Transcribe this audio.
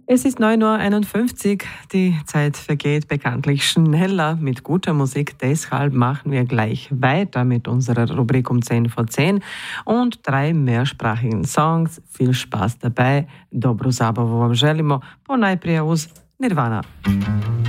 Es ist 9:51 Uhr. Die Zeit vergeht bekanntlich schneller mit guter Musik. Deshalb machen wir gleich weiter mit unserer Rubrik um 10 vor 10 und 3 mehrsprachigen Songs. Viel Spaß dabei. Dobro zabavo vam želimo. Ponajprije uz Nirvana.